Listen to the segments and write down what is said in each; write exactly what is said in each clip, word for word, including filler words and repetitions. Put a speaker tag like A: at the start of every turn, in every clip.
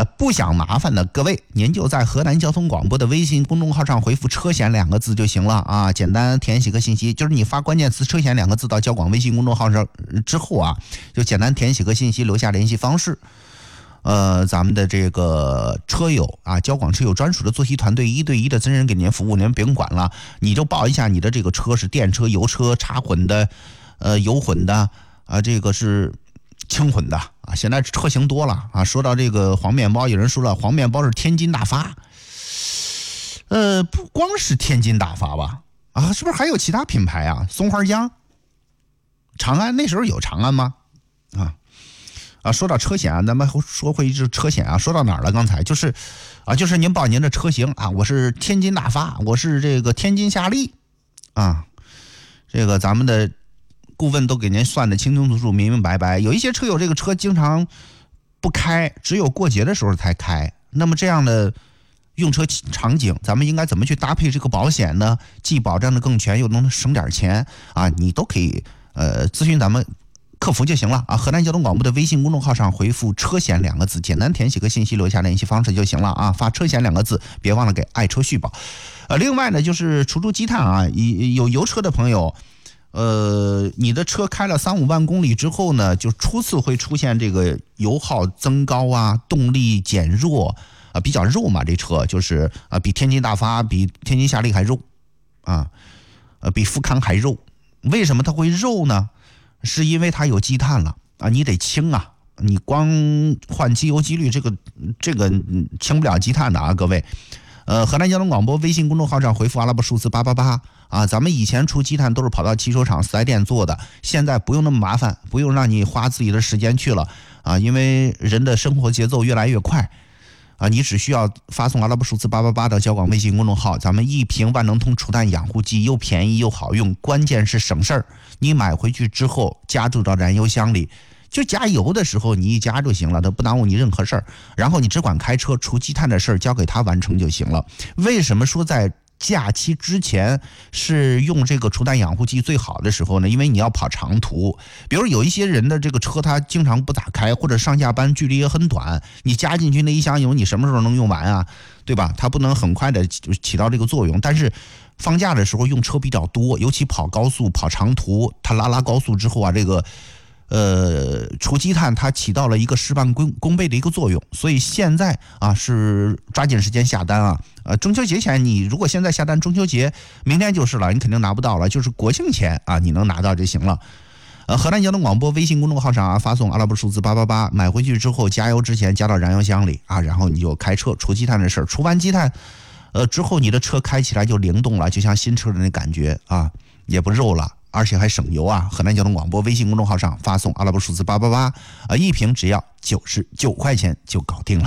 A: 呃，不想麻烦的各位，您就在河南交通广播的微信公众号上回复车险两个字就行了啊，简单填写个信息，就是你发关键词车险两个字到交广微信公众号上之后啊，就简单填写个信息，留下联系方式。呃，咱们的这个车友啊，交广车友专属的作息团队一对一的真人给您服务，您不用管了，你就报一下你的这个车是电车、油车、插混的，呃，油混的啊，这个是轻混的啊，现在车型多了啊。说到这个黄面包，有人说了，黄面包是天津大发，呃，不光是天津大发吧？啊，是不是还有其他品牌啊？松花江、长安，那时候有长安吗？啊啊，说到车险啊，咱们说回这车险啊，说到哪儿了？刚才就是啊，就是您报您的车型啊，我是天津大发，我是这个天津夏利啊，这个咱们的顾问都给您算的清清楚楚、明明白白。有一些车友这个车经常不开，只有过节的时候才开，那么这样的用车场景，咱们应该怎么去搭配这个保险呢？既保障的更全，又能省点钱啊！你都可以呃咨询咱们客服就行了啊。河南交通广播的微信公众号上回复车险两个字，简单填写个信息，留下联系方式就行了啊。发车险两个字，别忘了给爱车续保。呃，另外呢，就是除除积碳啊，有油车的朋友。呃，你的车开了三五万公里之后呢，就初次会出现这个油耗增高啊，动力减弱啊、呃，比较肉嘛，这车就是啊、呃，比天津大发、比天津夏利还肉啊，呃，比富康还肉。为什么它会肉呢？是因为它有积碳了啊，你得清啊，你光换机油机滤这个这个清不了积碳的啊，各位。呃，河南交通广播微信公众号上回复阿拉伯数字八八八啊，咱们以前出积碳都是跑到汽修厂四 S 店做的，现在不用那么麻烦，不用让你花自己的时间去了啊，因为人的生活节奏越来越快啊，你只需要发送阿拉伯数字八八八到交广微信公众号，咱们一瓶万能通除碳养护剂又便宜又好用，关键是省事儿。你买回去之后加注到燃油箱里。就加油的时候你一加就行了，它不耽误你任何事儿。然后你只管开车，除积碳的事儿交给他完成就行了。为什么说在假期之前是用这个除碳养护剂最好的时候呢？因为你要跑长途，比如有一些人的这个车他经常不咋开，或者上下班距离也很短，你加进去那一箱油你什么时候能用完啊？对吧？它不能很快的起到这个作用。但是放假的时候用车比较多，尤其跑高速跑长途，它拉拉高速之后啊，这个呃，除积碳它起到了一个事半功功倍的一个作用，所以现在啊是抓紧时间下单啊。呃，中秋节前你如果现在下单，中秋节明天就是了，你肯定拿不到了，就是国庆前啊你能拿到就行了。呃，河南交通广播微信公众号上啊发送阿拉伯数字八八八，买回去之后加油之前加到燃油箱里啊，然后你就开车除积碳的事儿，除完积碳，呃之后你的车开起来就灵动了，就像新车的那感觉啊，也不肉了。而且还省油啊！河南交通广播微信公众号上发送阿拉伯数字八八八，啊，一瓶只要九十九块钱就搞定了。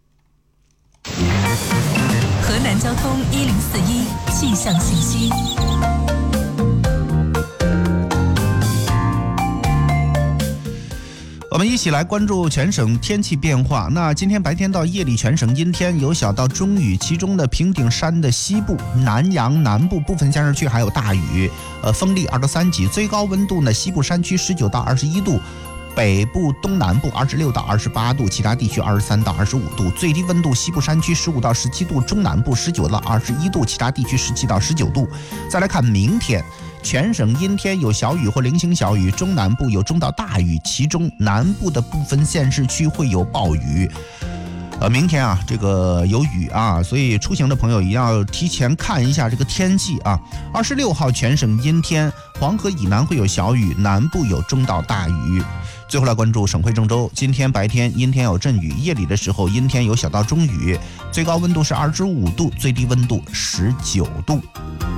B: 河南交通一零四一气象信息。
A: 我们一起来关注全省天气变化。那今天白天到夜里全省阴天，有小到中雨，其中的平顶山的西部、南阳南部部分县市区还有大雨，呃，风力二到三级，最高温度呢，西部山区十九到二十一度。北部、东南部二十六到二十八度，其他地区二十三到二十五度。最低温度西部山区十五到十七度，中南部十九到二十一度，其他地区十七到十九度。再来看明天，全省阴天，有小雨或零星小雨，中南部有中到大雨，其中南部的部分县市区会有暴雨。呃，明天啊，这个有雨啊，所以出行的朋友一定要提前看一下这个天气啊。二十六号全省阴天，黄河以南会有小雨，南部有中到大雨。最后来关注省会郑州，今天白天阴天有阵雨，夜里的时候阴天有小到中雨，最高温度是二十五度，最低温度十九度。